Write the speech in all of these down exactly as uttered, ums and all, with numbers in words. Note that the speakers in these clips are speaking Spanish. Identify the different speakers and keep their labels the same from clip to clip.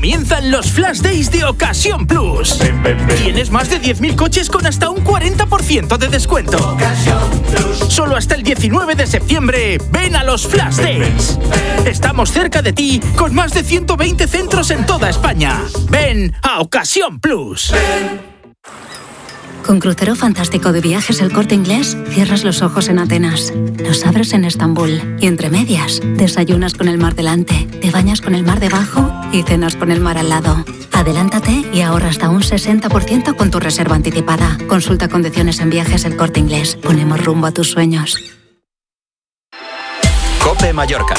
Speaker 1: Comienzan los Flash Days de Ocasión Plus. Ven, ven, ven. Tienes más de diez mil coches con hasta un cuarenta por ciento de descuento. Ocasión Plus. Solo hasta el diecinueve de septiembre, ven a los Flash Days. Estamos cerca de ti con más de ciento veinte centros en toda España. Ven a Ocasión Plus. Ven.
Speaker 2: Con Crucero Fantástico de Viajes El Corte Inglés, cierras los ojos en Atenas, los abres en Estambul y entre medias, desayunas con el mar delante, te bañas con el mar debajo y cenas con el mar al lado. Adelántate y ahorra hasta un sesenta por ciento con tu reserva anticipada. Consulta condiciones en Viajes El Corte Inglés. Ponemos rumbo a tus sueños.
Speaker 3: COPE Mallorca.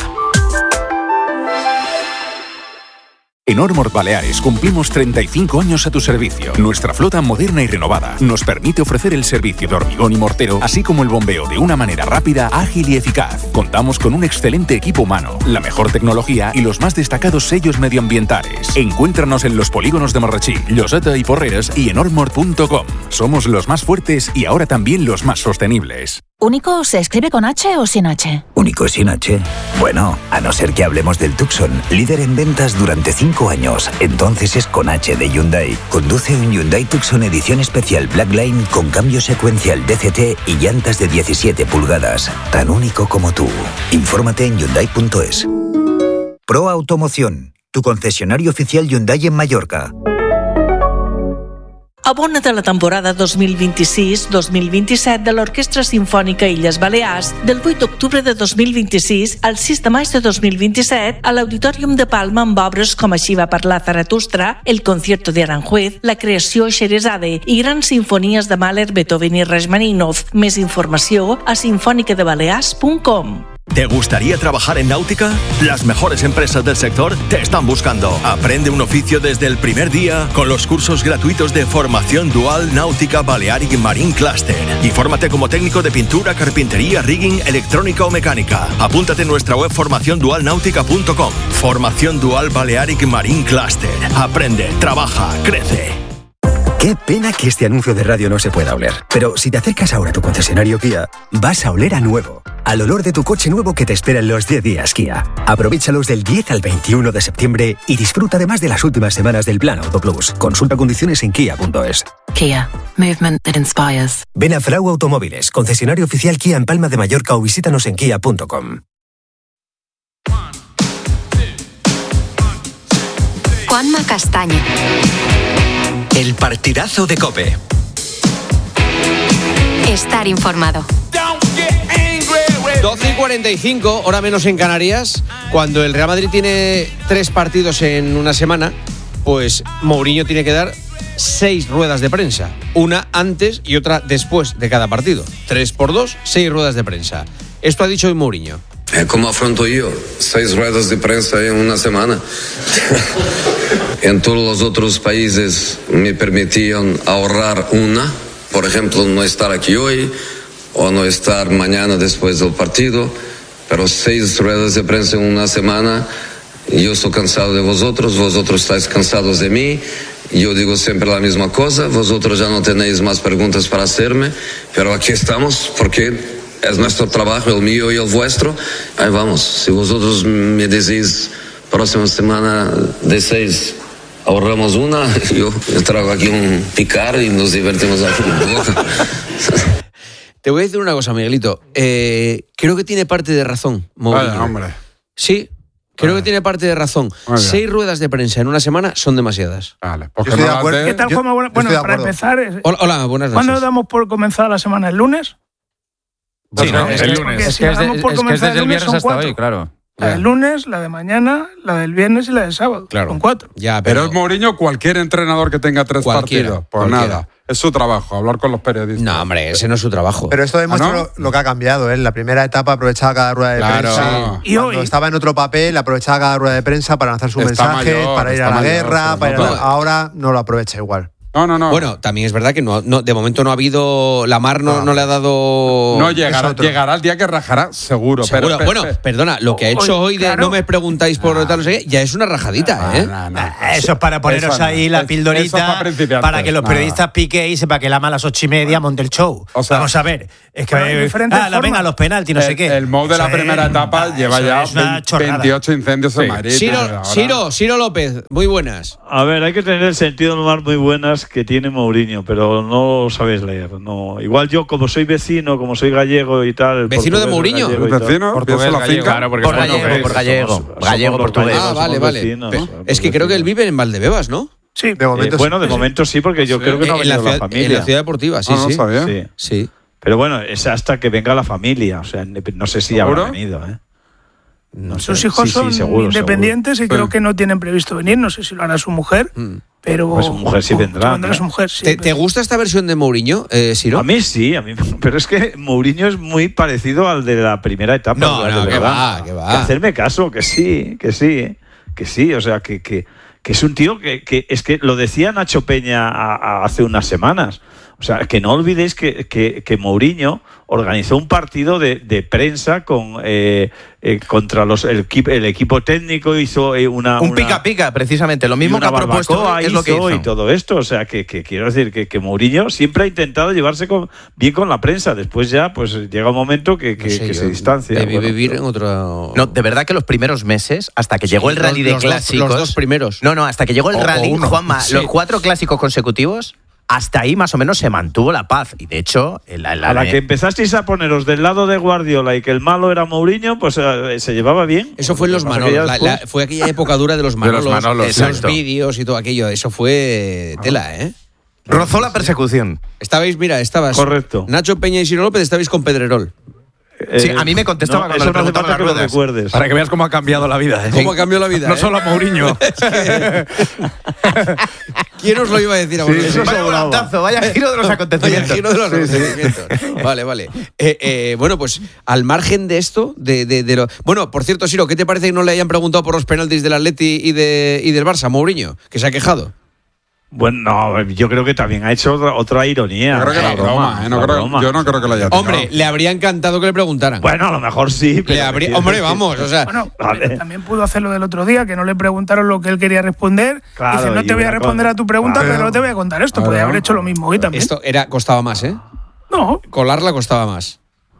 Speaker 4: En Ormord Baleares cumplimos treinta y cinco años a tu servicio. Nuestra flota moderna y renovada nos permite ofrecer el servicio de hormigón y mortero, así como el bombeo de una manera rápida, ágil y eficaz. Contamos con un excelente equipo humano, la mejor tecnología y los más destacados sellos medioambientales. Encuéntranos en los polígonos de Marrachí, Lloseta y Porreres y en ormord punto com. Somos los más fuertes y ahora también los más sostenibles.
Speaker 5: ¿Único se escribe con H o sin H?
Speaker 6: ¿Único sin H? Bueno, a no ser que hablemos del Tucson, líder en ventas durante cinco años. Entonces es con H de Hyundai. Conduce un Hyundai Tucson edición especial Blackline con cambio secuencial D C T y llantas de diecisiete pulgadas. Tan único como tú. Infórmate en hyundai punto es. Pro Automoción, tu concesionario oficial Hyundai en Mallorca.
Speaker 7: Abona't a la temporada dos mil vint-i-sis dos mil vint-i-set de l'Orquestra Simfònica Illes Balears del vuit d'octubre de dos mil vint-i-sis al sis de maig de dos mil vint-i-set a l'Auditorium de Palma amb obres com Així va parlar Zaratustra, El concierto de Aranjuez, La creació Xerezade i grans sinfonies de Mahler, Beethoven i Rachmaninoff. Més informació a sinfònica de balears punt com.
Speaker 3: ¿Te gustaría trabajar en náutica? Las mejores empresas del sector te están buscando. Aprende un oficio desde el primer día con los cursos gratuitos de formación dual Náutica Balearic Marine Cluster. Y fórmate como técnico de pintura, carpintería, rigging, electrónica o mecánica. Apúntate en nuestra web formación dual náutica punto com. Formación Dual Balearic Marine Cluster. Aprende, trabaja, crece.
Speaker 8: Qué pena que este anuncio de radio no se pueda oler. Pero si te acercas ahora a tu concesionario Kia, vas a oler a nuevo. Al olor de tu coche nuevo que te espera en los diez días Kia. Aprovéchalos del diez al veintiuno de septiembre y disfruta además de las últimas semanas del Plan Auto Plus. Consulta condiciones en kia punto es.
Speaker 5: Kia. Movement that inspires.
Speaker 8: Ven a Frau Automóviles, concesionario oficial Kia en Palma de Mallorca o visítanos en kia punto com.
Speaker 2: Juanma Castaño.
Speaker 3: El partidazo de COPE.
Speaker 2: Estar informado.
Speaker 9: doce y cuarenta y cinco, hora menos en Canarias. Cuando el Real Madrid tiene tres partidos en una semana, pues Mourinho tiene que dar seis ruedas de prensa. Una antes y otra después de cada partido. Tres por dos, seis ruedas de prensa. Esto ha dicho hoy Mourinho.
Speaker 10: ¿Cómo afronto yo? Seis ruedas de prensa en una semana. En todos los otros países me permitían ahorrar una. Por ejemplo, no estar aquí hoy o no estar mañana después del partido. Pero seis ruedas de prensa en una semana. Yo estoy cansado de vosotros, vosotros estáis cansados de mí. Yo digo siempre la misma cosa. Vosotros ya no tenéis más preguntas para hacerme. Pero aquí estamos porque es nuestro trabajo, el mío y el vuestro. Ahí vamos. Si vosotros me decís próxima semana de seis ahorramos una, yo, yo traigo aquí un picar y nos divertimos aquí un poco.
Speaker 9: Te voy a decir una cosa, Miguelito. Eh, creo que tiene parte de razón, Mourinho.
Speaker 11: Vale, hombre.
Speaker 9: Sí, creo
Speaker 11: vale.
Speaker 9: que tiene parte de razón.
Speaker 11: Vale.
Speaker 9: Seis ruedas de prensa en una semana son demasiadas.
Speaker 11: Vale,
Speaker 12: porque no la de... ¿Qué tal, Juanma? Bueno, bueno para empezar... Es...
Speaker 9: Hola, hola, buenas noches.
Speaker 12: ¿Cuándo damos por comenzada la semana? ¿El lunes?
Speaker 11: Sí, no,
Speaker 12: es
Speaker 11: el
Speaker 12: que,
Speaker 11: lunes.
Speaker 12: Es
Speaker 11: si
Speaker 12: que es, de, es,
Speaker 11: que es desde el viernes hasta cuatro. Hoy, claro.
Speaker 12: La del lunes, la de mañana, la del viernes y la del sábado.
Speaker 11: Claro.
Speaker 12: Con cuatro.
Speaker 11: Ya, pero... pero es Mourinho cualquier entrenador que tenga tres
Speaker 9: cualquiera,
Speaker 11: partidos. Pues
Speaker 9: cualquiera.
Speaker 11: nada. Es su trabajo, hablar con los periodistas.
Speaker 9: No, hombre, ese no es su trabajo.
Speaker 13: Pero esto demuestra
Speaker 11: ¿Ah, no?
Speaker 13: lo, lo que ha cambiado. ¿eh? La primera etapa aprovechaba cada rueda de
Speaker 11: claro.
Speaker 13: prensa.
Speaker 12: Sí. Y
Speaker 13: Cuando
Speaker 12: hoy
Speaker 13: estaba en otro papel, aprovechaba cada rueda de prensa para lanzar su
Speaker 11: está
Speaker 13: mensaje,
Speaker 11: mayor,
Speaker 13: para ir a la
Speaker 11: mayor,
Speaker 13: guerra. Para ir a la...
Speaker 9: no.
Speaker 13: Ahora no lo aprovecha igual.
Speaker 11: No, no, no.
Speaker 9: Bueno, también es verdad que no, no de momento no ha habido. La Mar no, no, no le ha dado.
Speaker 11: No, llegará, llegará el día que rajará, seguro.
Speaker 9: Seguro.
Speaker 11: Pero,
Speaker 9: bueno,
Speaker 11: pero,
Speaker 9: perdona, lo que ha hecho hoy de claro. no me preguntáis por no. tal, no sé qué, ya es una rajadita, ¿eh?
Speaker 14: No, no, no. Eso es para poneros eso ahí no. la pildorita para, para que los periodistas piquen y sepa que la a las ocho y media monte el show. O sea, vamos a ver. Es que eh, ah, la venga, los penaltis, no
Speaker 11: el,
Speaker 14: sé qué.
Speaker 11: El Mou de la primera etapa lleva ya veintiocho incendios sí. en Madrid.
Speaker 9: Ciro, Ciro, Ciro López, muy buenas.
Speaker 15: A ver, hay que tener el sentido del humor muy buenas que tiene Mourinho, pero no lo sabéis leer. No. Igual yo, como soy vecino, como soy gallego y tal.
Speaker 9: ¿Vecino de Mourinho?
Speaker 11: ¿Vecino?
Speaker 14: Portugués,
Speaker 11: la
Speaker 14: gallego. Claro, porque por gallego, por gallego. Gallego, portugués.
Speaker 9: Ah, vale, vale. Vecinos, ¿no? Es que creo que él vive en Valdebebas, ¿no?
Speaker 12: Sí,
Speaker 15: de momento eh, Bueno, de momento sí, porque yo sí. creo que no ha venido la, la familia.
Speaker 9: En la ciudad deportiva, sí,
Speaker 11: ah, no
Speaker 9: sí.
Speaker 11: Sabía.
Speaker 9: sí. Sí.
Speaker 15: Pero bueno, es hasta que venga la familia. O sea, no sé si habrá venido, ¿eh?
Speaker 12: No Sus sé. hijos sí, son sí, seguro, independientes seguro. y creo que no tienen previsto venir. No sé si lo hará su mujer, mm. pero
Speaker 15: pues su mujer sí vendrá.
Speaker 12: ¿no? Su mujer, sí,
Speaker 9: ¿Te, ¿Te gusta esta versión de Mourinho, eh, Ciro?
Speaker 15: A mí sí, a mí, pero es que Mourinho es muy parecido al de la primera etapa.
Speaker 9: No, no, que va, que va.
Speaker 15: Que hacerme caso, que sí, que sí, que sí. O sea, que, que, que es un tío que, que es que lo decía Nacho Peña a, a hace unas semanas. O sea, que no olvidéis que, que, que Mourinho organizó un partido de, de prensa con eh, eh, contra los el, el equipo técnico, hizo una...
Speaker 14: Un pica-pica, precisamente, lo mismo que ha propuesto es lo que hizo.
Speaker 15: Y todo esto, o sea, que, que quiero decir que, que Mourinho siempre ha intentado llevarse con, bien con la prensa, después ya pues llega un momento que, que, no sé, que se distancia.
Speaker 9: Debe bueno, vivir en otro...
Speaker 14: No, de verdad que los primeros meses, hasta que llegó sí, el rally
Speaker 9: los,
Speaker 14: de clásicos...
Speaker 9: Los, los dos primeros.
Speaker 14: No, no, hasta que llegó el
Speaker 9: o,
Speaker 14: rally,
Speaker 9: o
Speaker 14: Juanma,
Speaker 9: sí.
Speaker 14: los cuatro clásicos consecutivos... Hasta ahí más o menos se mantuvo la paz. Y de hecho... La, la,
Speaker 15: a la que empezasteis a poneros del lado de Guardiola y que el malo era Mourinho, pues eh, se llevaba bien.
Speaker 9: Eso fue en los Manolos. La, la, fue aquella época dura de los Manolos.
Speaker 11: De los Manolos,
Speaker 9: los vídeos y todo aquello. Eso fue tela, ¿eh?
Speaker 14: Rozó la persecución.
Speaker 9: Estabais, mira, estabas...
Speaker 15: Correcto.
Speaker 9: Nacho Peña y Ciro López estabais con Pedrerol.
Speaker 14: Eh, sí, a mí me contestaba
Speaker 15: no,
Speaker 14: cuando le preguntaba
Speaker 15: las ruedas. Que lo
Speaker 14: para que veas cómo ha cambiado la vida. ¿eh?
Speaker 9: Cómo ha cambiado la vida.
Speaker 14: No
Speaker 9: ¿eh?
Speaker 14: solo a Mourinho.
Speaker 9: Es que... ¿Quién os lo iba a decir a vosotros?
Speaker 14: Sí, vaya volantazo, vaya giro de los acontecimientos.
Speaker 9: Vaya giro de los sí, acontecimientos. Sí. Vale, vale. Eh, eh, bueno, pues al margen de esto, de, de, de lo... Bueno, por cierto, Ciro, ¿qué te parece que no le hayan preguntado por los penaltis del Atleti y, de, y del Barça, Mourinho? Que se ha quejado.
Speaker 15: Bueno, no, yo creo que también ha hecho otra, otra ironía.
Speaker 11: Yo creo que la broma, ¿eh? no creo, broma. Yo no creo que la haya tirado.
Speaker 9: Hombre, le habría encantado que le preguntaran.
Speaker 15: Bueno, a lo mejor sí.
Speaker 9: Pero le habría, hombre, vamos, o sea.
Speaker 12: Bueno, vale. También pudo hacerlo del otro día, que no le preguntaron lo que él quería responder. Claro, dice, no te voy a responder a tu pregunta, claro. pero no te voy a contar esto. Claro. Podría haber hecho lo mismo hoy también.
Speaker 9: Esto era, costaba más, ¿eh?
Speaker 12: No.
Speaker 9: Colarla costaba más.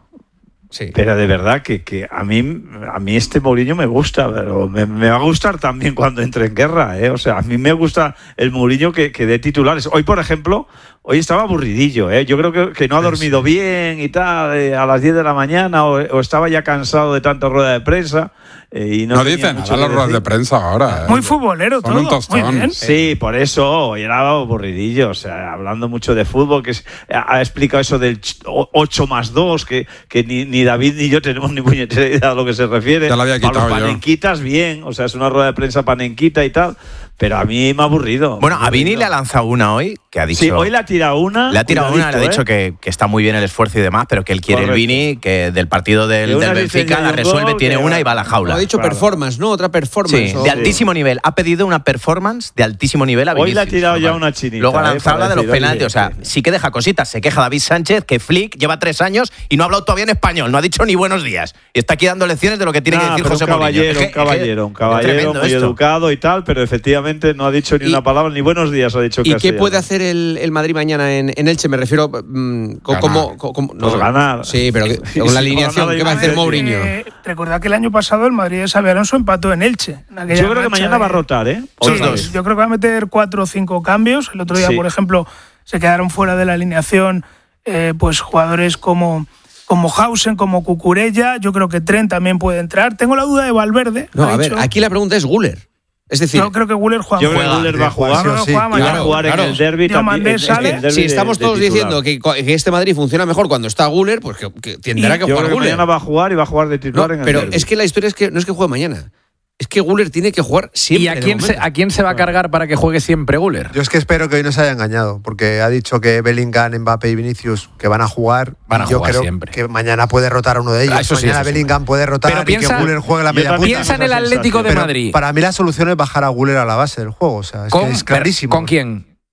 Speaker 15: Sí. Pero de verdad que, que a mí a mí este Mourinho me gusta, pero me, me va a gustar también cuando entre en guerra, ¿eh? O sea, a mí me gusta el Mourinho que, que dé titulares. Hoy, por ejemplo, hoy estaba aburridillo, ¿eh? Yo creo que, que no ha dormido bien y tal, eh, a las diez de la mañana, o, o estaba ya cansado de tanta rueda de prensa. Eh, y no
Speaker 11: no dicen nada las ruedas de prensa ahora. ¿eh?
Speaker 12: Muy futbolero todo. Un
Speaker 11: tostón.
Speaker 12: Muy bien.
Speaker 15: Sí, por eso hoy era aburridillo, o sea, hablando mucho de fútbol, que ha explicado eso del ocho más dos, que, que ni, ni David ni yo tenemos ni puñetera idea a lo que se refiere.
Speaker 11: Ya lo había quitado
Speaker 15: a los panenquitas,
Speaker 11: yo.
Speaker 15: bien, o sea, es una rueda de prensa panenquita y tal. Pero a mí me ha aburrido.
Speaker 14: Bueno, a Vini le ha lanzado una hoy que ha dicho.
Speaker 15: Sí, hoy le ha tirado una.
Speaker 14: Le ha tirado una, le ha dicho ¿eh? que, que está muy bien el esfuerzo y demás, pero que él quiere Correcto. el Vini, que del partido del, del Benfica la resuelve, gol, tiene una y va a la jaula.
Speaker 9: Lo ha dicho claro. performance, ¿no? Otra performance.
Speaker 14: Sí, o... de altísimo nivel. Ha pedido una performance de altísimo nivel a Vinicius.
Speaker 15: Hoy le ha tirado ya una chinita.
Speaker 14: Luego ha lanzado
Speaker 15: eh,
Speaker 14: la de los penaltis. O sea, sí que deja cositas. Se queja David Sánchez que Flick lleva tres años y no ha hablado todavía en español. No ha dicho ni buenos días. Y está aquí dando lecciones de lo que tiene nah, que decir José Mourinho.
Speaker 15: Un caballero, un caballero, un caballero muy esto. educado y tal, pero efectivamente no ha dicho ni una palabra, ni buenos días ha dicho.
Speaker 9: ¿Y qué puede hacer el, el Madrid mañana en, en Elche? Me refiero mmm, como, como no,
Speaker 15: pues ganar.
Speaker 9: Sí, pero que, con la alineación que va a hacer Mourinho.
Speaker 12: Eh, recordad que el año pasado el Madrid de Xabi Alonso empató en Elche. En
Speaker 15: yo creo que mañana de... va a rotar, ¿eh?
Speaker 12: Sí, dos. Yo creo que va a meter cuatro o cinco cambios. El otro día, sí. por ejemplo, se quedaron fuera de la alineación eh, pues jugadores como como Hausen, como Cucurella. Yo creo que Trent también puede entrar. Tengo la duda de Valverde.
Speaker 9: No, a ver, aquí la pregunta es Guller. Es decir,
Speaker 12: yo creo que Guller juega.
Speaker 15: Yo creo que Guller va a jugar.
Speaker 12: Sí, sí,
Speaker 15: juega,
Speaker 12: claro,
Speaker 15: va a jugar
Speaker 9: claro.
Speaker 15: en el derbi también.
Speaker 12: Es que,
Speaker 9: si estamos todos de, de diciendo que, que este Madrid funciona mejor cuando está Guller, pues que, que tendrá y que jugar
Speaker 15: yo creo que
Speaker 9: Guller.
Speaker 15: Mañana va a jugar y va a jugar de titular
Speaker 9: no,
Speaker 15: en el
Speaker 9: pero
Speaker 15: derbi.
Speaker 9: Es que la historia es que no es que juegue mañana. Es que Guller tiene que jugar siempre.
Speaker 14: ¿Y a quién, se, a quién se va a cargar para que juegue siempre Guller?
Speaker 13: Yo es que espero que hoy no se haya engañado, porque ha dicho que Bellingham, Mbappé y Vinicius que van a jugar.
Speaker 14: Van a
Speaker 13: yo
Speaker 14: jugar
Speaker 13: creo
Speaker 14: siempre.
Speaker 13: que mañana puede rotar a uno de ellos. Ah, eso mañana sí, eso Bellingham sí. puede rotar pero piensa, y que Guller juegue la media punta.
Speaker 14: Piensa en el Atlético de
Speaker 13: pero
Speaker 14: Madrid.
Speaker 13: Para mí la solución es bajar a Guller a la base del juego. O sea, es,
Speaker 14: ¿Con,
Speaker 13: que es clarísimo.
Speaker 14: ¿Con quién?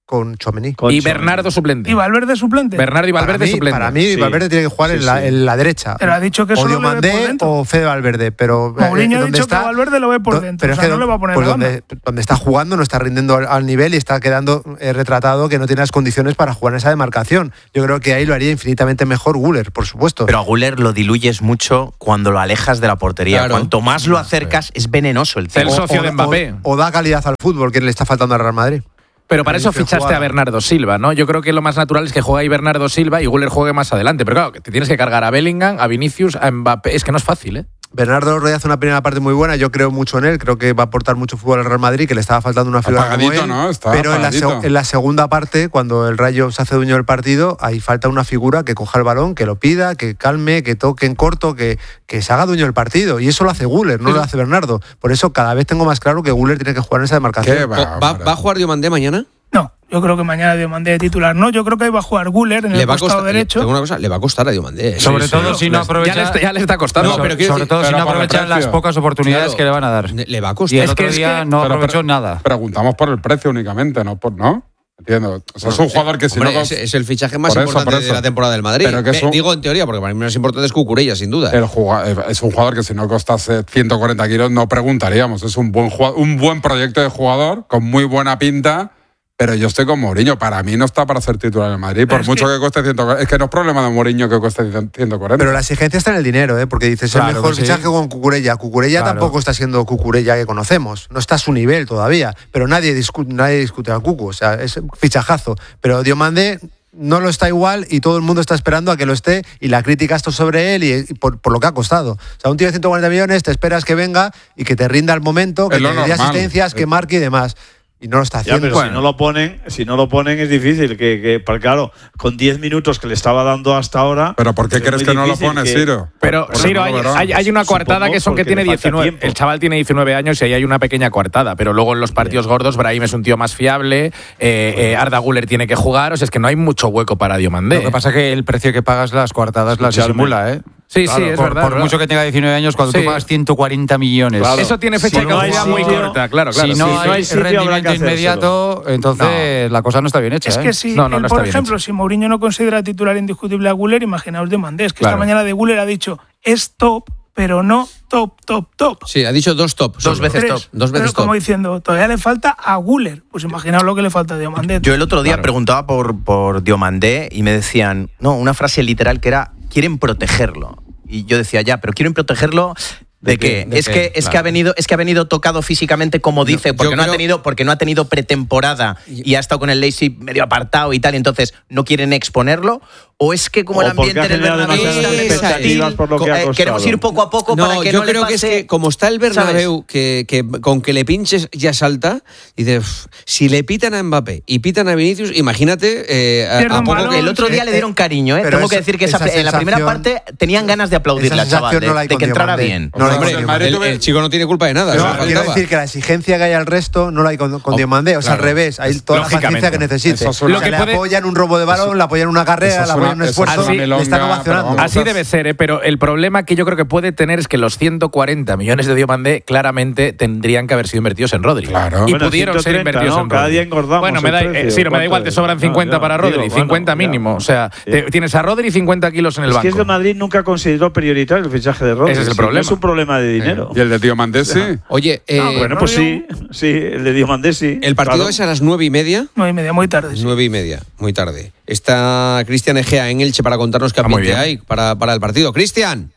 Speaker 13: con Tchouaméni.
Speaker 16: Y Bernardo suplente.
Speaker 12: ¿Y Valverde suplente?
Speaker 16: Bernardo y Valverde
Speaker 13: para mí,
Speaker 16: suplente.
Speaker 13: Para mí,
Speaker 16: sí.
Speaker 13: Valverde tiene que jugar sí, en, la, sí. en la derecha.
Speaker 12: Pero ha dicho que
Speaker 13: o
Speaker 12: solo
Speaker 13: Diomandé
Speaker 12: lo ve por dentro.
Speaker 13: o Fede Valverde. Pero
Speaker 12: Mourinho
Speaker 13: eh,
Speaker 12: ha dicho
Speaker 13: está,
Speaker 12: que Valverde lo ve por dentro. Pero o sea, es que no le va a poner
Speaker 13: pues
Speaker 12: la
Speaker 13: donde, donde está jugando no está rindiendo al, al nivel y está quedando eh, retratado que no tiene las condiciones para jugar en esa demarcación. Yo creo que ahí lo haría infinitamente mejor Güler, por supuesto.
Speaker 17: Pero a Güler lo diluyes mucho cuando lo alejas de la portería. Claro. Cuanto más lo acercas, es venenoso el tío.
Speaker 16: El socio
Speaker 13: o,
Speaker 16: de Mbappé.
Speaker 13: O, o da calidad al fútbol, que le está faltando al Real Madrid.
Speaker 16: Pero para eso fichaste a Bernardo Silva, ¿no? Yo creo que lo más natural es que juegue ahí Bernardo Silva y Güler juegue más adelante. Pero claro, que te tienes que cargar a Bellingham, a Vinicius, a Mbappé. Es que no es fácil, ¿eh?
Speaker 13: Bernardo Roy hace una primera parte muy buena, yo creo mucho en él, creo que va a aportar mucho fútbol al Real Madrid, que le estaba faltando una figura como él, ¿no? Pero en la, en la segunda parte, cuando el Rayo se hace dueño del partido, ahí falta una figura que coja el balón, que lo pida, que calme, que toque en corto, que, que se haga dueño del partido. Y eso lo hace Güler, no sí. lo hace Bernardo. Por eso cada vez tengo más claro que Güler tiene que jugar en esa demarcación.
Speaker 9: ¿Va, va, ¿Va a jugar Diomandé mañana?
Speaker 12: No, yo creo que mañana Diomandé de titular. No, yo creo que ahí va a jugar Güler en
Speaker 9: le
Speaker 12: el
Speaker 9: va
Speaker 12: costado
Speaker 9: costar,
Speaker 12: derecho.
Speaker 9: Le, una cosa, le va a costar a Diomandé.
Speaker 14: Sobre
Speaker 9: sí,
Speaker 14: todo
Speaker 9: sí,
Speaker 14: si no aprovecha.
Speaker 16: Ya le, está, ya le está costando.
Speaker 14: No, pero sobre decir, todo si no aprovechan las pocas oportunidades claro, que le van a dar.
Speaker 9: Le va a costar.
Speaker 14: Y el
Speaker 9: es
Speaker 14: otro
Speaker 9: que
Speaker 14: día
Speaker 9: es que,
Speaker 14: no
Speaker 11: pero,
Speaker 14: aprovechó
Speaker 11: pero,
Speaker 14: nada.
Speaker 11: Preguntamos por el precio únicamente, no por no. Entiendo. O sea, es un jugador que si
Speaker 9: hombre,
Speaker 11: no.
Speaker 9: Es, es el fichaje más
Speaker 11: por
Speaker 9: importante
Speaker 11: eso,
Speaker 9: de la temporada del Madrid.
Speaker 11: Pero que
Speaker 9: Me, un, digo en teoría, porque para mí lo más importante es Cucurella, sin duda.
Speaker 11: El jugador, es un jugador que si no costase ciento cuarenta kilos no preguntaríamos. Es un buen, un buen proyecto de jugador, con muy buena pinta. Pero yo estoy con Mourinho. Para mí no está para ser titular en Madrid. Por mucho que, que cueste ciento cuarenta. Es que no es problema de Mourinho que cueste ciento cuarenta.
Speaker 13: Pero la exigencia está en el dinero, ¿eh? Porque dices, claro, el mejor fichaje sí. con Cucurella. Cucurella claro. tampoco está siendo Cucurella que conocemos. No está a su nivel todavía. Pero nadie discute, nadie discute al Cucu. O sea, es fichajazo. Pero Diomandé no lo está igual y todo el mundo está esperando a que lo esté y la crítica está sobre él y, y por, por lo que ha costado. O sea, un tío de ciento cuarenta millones te esperas que venga y que te rinda al momento, que te dé asistencias, que marque y demás. Y no lo está haciendo.
Speaker 15: Ya, pero bueno. si no lo ponen, si no lo ponen es difícil que, que claro, con diez minutos que le estaba dando hasta ahora.
Speaker 11: Pero ¿por qué crees que no lo pone, que... Ciro?
Speaker 16: Pero por Ciro, hay, hay, hay una coartada que son que tiene diecinueve. El chaval tiene diecinueve años y ahí hay una pequeña coartada, pero luego en los partidos gordos Brahim es un tío más fiable, eh, eh, Arda Güler tiene que jugar, o sea, es que no hay mucho hueco para Diomandé.
Speaker 14: Lo que pasa es que el precio que pagas las coartadas las disimula, ¿eh?
Speaker 16: Sí, claro, sí, es
Speaker 14: por,
Speaker 16: verdad.
Speaker 14: Por
Speaker 16: verdad.
Speaker 14: mucho que tenga diecinueve años, cuando sí. tú pagas ciento cuarenta millones.
Speaker 16: Claro. Eso tiene fecha
Speaker 14: si
Speaker 16: de caducidad no muy corta, claro, claro.
Speaker 14: Si no,
Speaker 16: sí,
Speaker 14: hay, hay rendimiento inmediato, entonces no. la cosa no está bien hecha.
Speaker 12: Es
Speaker 14: ¿eh?
Speaker 12: que si,
Speaker 16: no, no,
Speaker 12: él,
Speaker 16: no
Speaker 12: por
Speaker 16: está
Speaker 12: ejemplo,
Speaker 16: bien
Speaker 12: si Mourinho no considera titular indiscutible a Güler, imaginaos Diomandé. Es que
Speaker 16: claro.
Speaker 12: esta mañana de Güler ha dicho, es top, pero no top, top, top.
Speaker 9: Sí, ha dicho dos top.
Speaker 17: Dos veces
Speaker 12: Tres,
Speaker 17: top.
Speaker 9: Dos veces
Speaker 12: pero
Speaker 9: top.
Speaker 12: Como diciendo, todavía le falta a Güler. Pues imaginaos lo que le falta a Diomandé.
Speaker 17: Yo el otro día
Speaker 16: claro.
Speaker 17: preguntaba por, por Diomandé y me decían, no, una frase literal que era, quieren protegerlo. Y yo decía, ya, pero quieren protegerlo ¿de, ¿de qué? ¿De es qué? que es claro. que ha venido es que ha venido tocado físicamente como dice, no, porque no creo... ha tenido porque no ha tenido pretemporada y ha estado con el Leipzig medio apartado y tal, y entonces no quieren exponerlo. ¿O es que como o el ambiente en el Bernabéu está medio por lo que eh, queremos ir poco a poco
Speaker 9: no,
Speaker 17: para que
Speaker 9: yo
Speaker 17: no
Speaker 9: creo
Speaker 17: le pase,
Speaker 9: que es que como está el Bernabéu, que, que con que le pinches ya salta, y dice, si le pitan a Mbappé y pitan a Vinicius, imagínate eh, a, a poco
Speaker 17: balón, que el otro día eh, le dieron cariño, ¿eh? Tengo eso, que decir que esa, esa en la primera parte tenían ganas de aplaudirle al chaval, de, no de que entrara bien.
Speaker 13: No,
Speaker 9: hombre, el, el, el chico no tiene culpa de nada.
Speaker 13: No, quiero decir que la exigencia que hay al resto no la hay con, con oh, Diomandé, o sea, claro. al revés, hay toda la paciencia que necesite. Lo que le apoyan un robo de balón, le apoyan una carrera, le apoyan un esfuerzo. Le están ovacionando.
Speaker 16: Así debe ser, ¿eh? Pero el problema que yo creo que puede tener es que los ciento cuarenta millones de Diomandé claramente tendrían que haber sido invertidos en Rodri.
Speaker 11: Claro.
Speaker 16: Y
Speaker 15: bueno,
Speaker 16: pudieron ser invertidos
Speaker 15: ¿no?
Speaker 16: en Rodri.
Speaker 15: Cada día engordamos.
Speaker 16: Bueno, me da, eh, sí, no me da igual, te sobran cincuenta no, para Rodri, digo, cincuenta bueno, mínimo. Ya. O sea, sí. te, tienes a Rodri cincuenta kilos en el
Speaker 15: es
Speaker 16: banco.
Speaker 15: Es que el Madrid nunca consideró prioritario el fichaje de Rodri.
Speaker 16: Ese es el
Speaker 15: sí,
Speaker 16: problema.
Speaker 15: No es un problema de dinero.
Speaker 11: ¿Y el de Diomandé sí?
Speaker 9: Oye, eh,
Speaker 15: no, bueno, pues sí, sí, el de Diomandé sí.
Speaker 9: ¿El partido
Speaker 15: claro.
Speaker 9: es a las nueve y media?
Speaker 12: Nueve y media, muy tarde. Sí.
Speaker 9: Nueve y media, muy tarde. Está Cristian Egea en Elche para contarnos qué ambiente ah, hay para, para el partido. Cristian.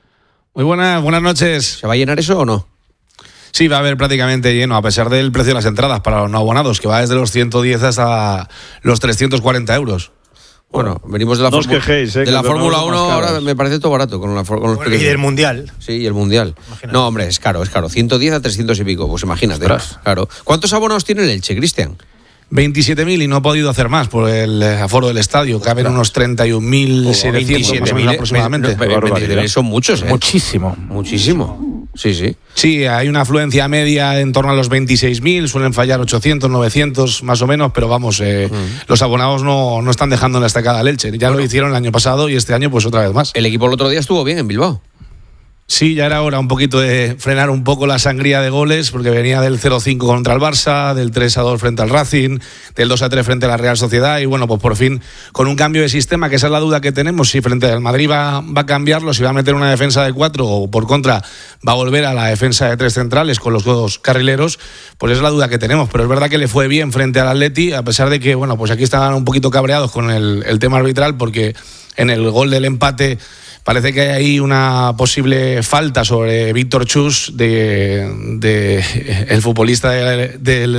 Speaker 18: Muy buenas, buenas noches.
Speaker 9: ¿Se va a llenar eso o no?
Speaker 18: Sí, va a haber prácticamente lleno, a pesar del precio de las entradas para los no abonados, que va desde los ciento diez hasta los trescientos cuarenta euros.
Speaker 9: Bueno, venimos de la,
Speaker 15: no
Speaker 9: Fórmula,
Speaker 15: quejéis, eh,
Speaker 9: de la Fórmula uno, ahora me parece todo barato. Con, la, con los
Speaker 14: bueno, y del Mundial.
Speaker 9: Sí, y el Mundial. Imagínate. No, hombre, es caro, es caro. ciento diez a trescientos y pico, pues imagínate. Ostras. Claro. ¿Cuántos abonados tiene el Elche, Cristian?
Speaker 18: veintisiete mil y no ha podido hacer más por el aforo del estadio. Caben unos treinta y un mil setecientos aproximadamente.
Speaker 9: veintisiete mil son muchos, ¿eh?
Speaker 16: Muchísimo.
Speaker 9: Muchísimo. Sí, sí.
Speaker 18: Sí, hay una afluencia media en torno a los veintiséis mil, suelen fallar ochocientos, novecientos más o menos, pero vamos, eh, mm. los abonados no, no están dejando en la estacada al Elche. Ya bueno. lo hicieron el año pasado y este año pues otra vez más.
Speaker 9: El equipo el otro día estuvo bien en Bilbao.
Speaker 18: Sí, ya era hora un poquito de frenar un poco la sangría de goles, porque venía del cero cinco contra el Barça, del tres a dos frente al Racing, del dos a tres frente a la Real Sociedad, y bueno, pues por fin con un cambio de sistema, que esa es la duda que tenemos, si frente al Madrid va, va a cambiarlo, si va a meter una defensa de cuatro o por contra va a volver a la defensa de tres centrales con los dos carrileros, pues es la duda que tenemos. Pero es verdad que le fue bien frente al Atleti, a pesar de que, bueno, pues aquí estaban un poquito cabreados con el, el tema arbitral, porque en el gol del empate parece que hay ahí una posible falta sobre Víctor Chus, de, de el futbolista del de,